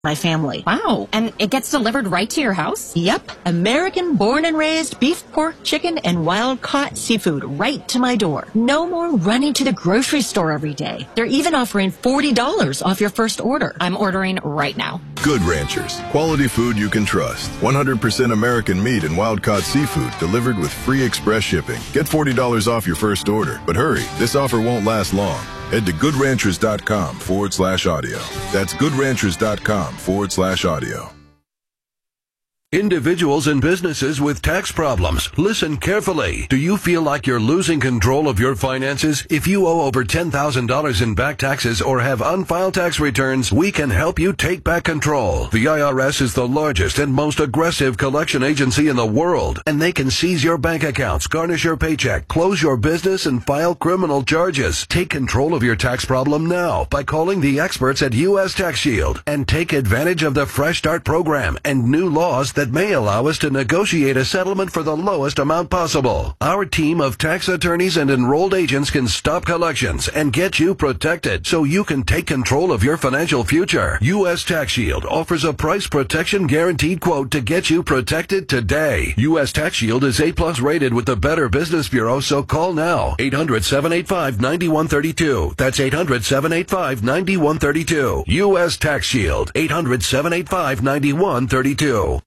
my family. Wow. And it gets delivered right to your house? Yep. American born and raised beef, pork, chicken, and wild-caught seafood right to my door. No more running to the grocery store every day. They're even offering $40 off your first order. I'm ordering right now. Good Ranchers. Quality food you can trust. 100% American meat and wild-caught seafood delivered with free express shipping. Get $40 off your first order. But hurry, this offer won't last long. Head to goodranchers.com/audio. That's goodranchers.com/audio. Individuals and businesses with tax problems, listen carefully. Do you feel like you're losing control of your finances? If you owe over $10,000 in back taxes or have unfiled tax returns, we can help you take back control. The IRS is the largest and most aggressive collection agency in the world, and they can seize your bank accounts, garnish your paycheck, close your business, and file criminal charges. Take control of your tax problem now by calling the experts at U.S. Tax Shield and take advantage of the Fresh Start program and new laws that may allow us to negotiate a settlement for the lowest amount possible. Our team of tax attorneys and enrolled agents can stop collections and get you protected so you can take control of your financial future. U.S. Tax Shield offers a price protection guaranteed quote to get you protected today. U.S. Tax Shield is A+ rated with the Better Business Bureau, so call now. 800-785-9132. That's 800-785-9132. U.S. Tax Shield. 800-785-9132.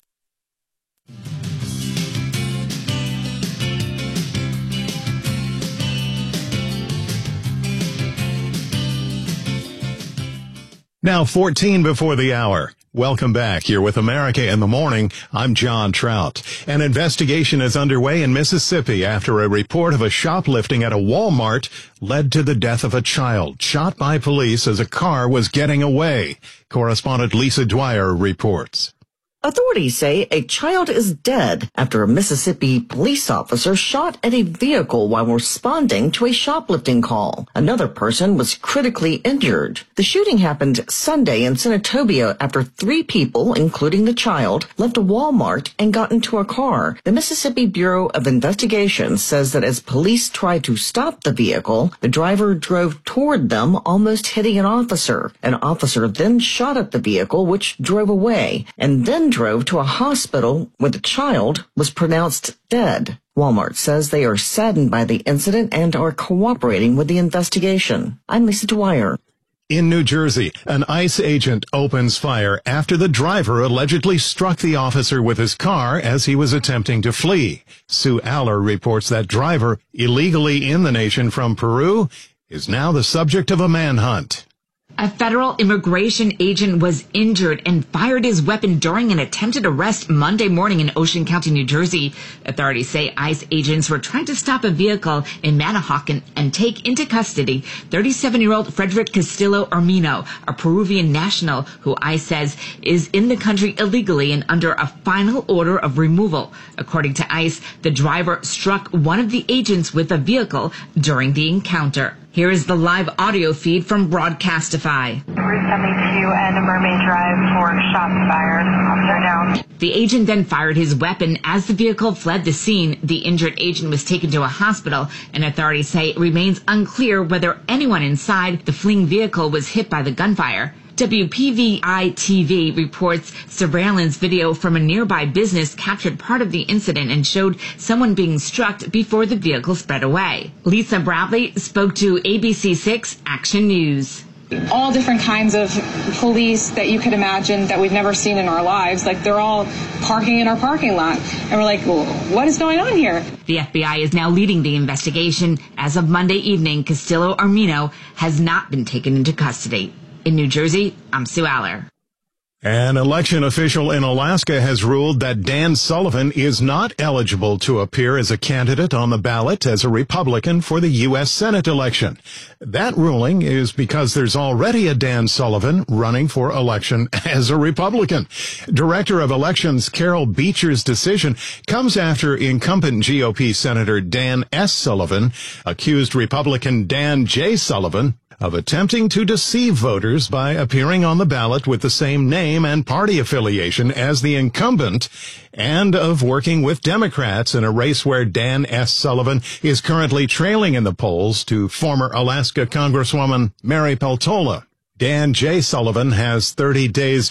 Now 14 before the hour. Welcome back. Here with America in the Morning. I'm John Trout. An investigation is underway in Mississippi after a report of a shoplifting at a Walmart led to the death of a child shot by police as a car was getting away. Correspondent Lisa Dwyer reports. Authorities say a child is dead after a Mississippi police officer shot at a vehicle while responding to a shoplifting call. Another person was critically injured. The shooting happened Sunday in Senatobia after 3 people, including the child, left a Walmart and got into a car. The Mississippi Bureau of Investigation says that as police tried to stop the vehicle, the driver drove toward them, almost hitting an officer. An officer then shot at the vehicle, which drove away, and then drove to a hospital where the child was pronounced dead. Walmart says they are saddened by the incident and are cooperating with the investigation. I'm Lisa Dwyer. In New Jersey, an ICE agent opens fire after the driver allegedly struck the officer with his car as he was attempting to flee. Sue Aller reports that driver, illegally in the nation from Peru, is now the subject of a manhunt. A federal immigration agent was injured and fired his weapon during an attempted arrest Monday morning in Ocean County, New Jersey. Authorities say ICE agents were trying to stop a vehicle in Manahawkin and take into custody 37-year-old Frederick Castillo Armino, a Peruvian national who ICE says is in the country illegally and under a final order of removal. According to ICE, the driver struck one of the agents with a vehicle during the encounter. Here is the live audio feed from Broadcastify. Route 72 and Mermaid Drive for shots fired. Officer down. The agent then fired his weapon. As the vehicle fled the scene, the injured agent was taken to a hospital, and authorities say it remains unclear whether anyone inside the fleeing vehicle was hit by the gunfire. WPVI-TV reports surveillance video from a nearby business captured part of the incident and showed someone being struck before the vehicle sped away. Lisa Bradley spoke to ABC6 Action News. All different kinds of police that you could imagine that we've never seen in our lives. Like, they're all parking in our parking lot. And we're like, well, what is going on here? The FBI is now leading the investigation. As of Monday evening, Castillo Armino has not been taken into custody. In New Jersey, I'm Sue Aller. An election official in Alaska has ruled that Dan Sullivan is not eligible to appear as a candidate on the ballot as a Republican for the U.S. Senate election. That ruling is because there's already a Dan Sullivan running for election as a Republican. Director of Elections Carol Beecher's decision comes after incumbent GOP Senator Dan S. Sullivan accused Republican Dan J. Sullivan of attempting to deceive voters by appearing on the ballot with the same name and party affiliation as the incumbent, and of working with Democrats in a race where Dan S. Sullivan is currently trailing in the polls to former Alaska Congresswoman Mary Peltola. Dan J. Sullivan has 30 days